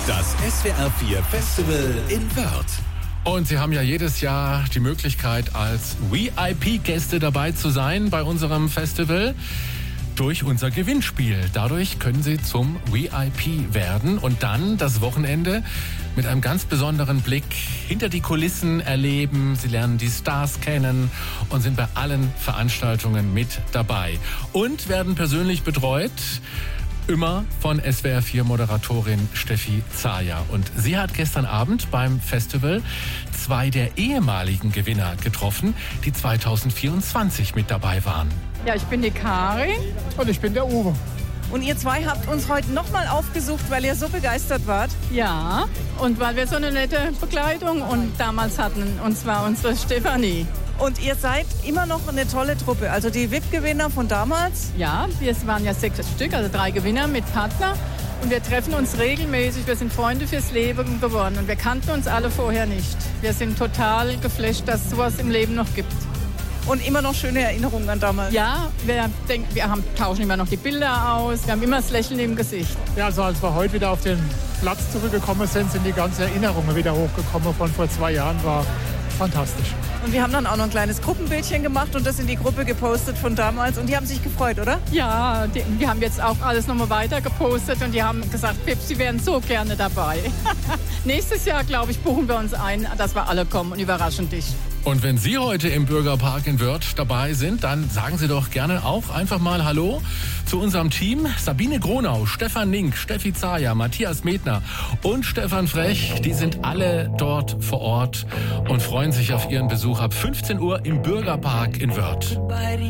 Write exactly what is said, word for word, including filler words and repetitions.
Das S W R vier Festival in Wörth. Und Sie haben ja jedes Jahr die Möglichkeit, als V I P-Gäste dabei zu sein bei unserem Festival durch unser Gewinnspiel. Dadurch können Sie zum V I P werden und dann das Wochenende mit einem ganz besonderen Blick hinter die Kulissen erleben. Sie lernen die Stars kennen und sind bei allen Veranstaltungen mit dabei. Und werden persönlich betreut, immer von S W R vier Moderatorin Steffi Zaja. Und sie hat gestern Abend beim Festival zwei der ehemaligen Gewinner getroffen, die zwanzig vierundzwanzig mit dabei waren. Ja, ich bin die Karin. Und ich bin der Uwe. Und ihr zwei habt uns heute nochmal aufgesucht, weil ihr so begeistert wart. Ja, und weil wir so eine nette Begleitung und damals hatten, und zwar unsere Stefanie. Und ihr seid immer noch eine tolle Truppe. Also die V I P-Gewinner von damals. Ja, wir waren ja sechs Stück, also drei Gewinner mit Partner. Und wir treffen uns regelmäßig. Wir sind Freunde fürs Leben geworden. Und wir kannten uns alle vorher nicht. Wir sind total geflasht, dass es sowas im Leben noch gibt. Und immer noch schöne Erinnerungen an damals. Ja, wir, denken, wir haben, tauschen immer noch die Bilder aus. Wir haben immer das Lächeln im Gesicht. Ja, also als wir heute wieder auf den Platz zurückgekommen sind, sind die ganzen Erinnerungen wieder hochgekommen von vor zwei Jahren. War fantastisch. Und wir haben dann auch noch ein kleines Gruppenbildchen gemacht und das in die Gruppe gepostet von damals. Und die haben sich gefreut, oder? Ja, die, die haben jetzt auch alles nochmal weiter gepostet und die haben gesagt, Pip, sie wären so gerne dabei. Nächstes Jahr, glaube ich, buchen wir uns ein, dass wir alle kommen und überraschen dich. Und wenn Sie heute im Bürgerpark in Wörth dabei sind, dann sagen Sie doch gerne auch einfach mal Hallo zu unserem Team. Sabine Gronau, Stefan Nink, Steffi Zaja, Matthias Medner und Stefan Frech. Die sind alle dort vor Ort und freuen sich auf Ihren Besuch ab fünfzehn Uhr im Bürgerpark in Wörth.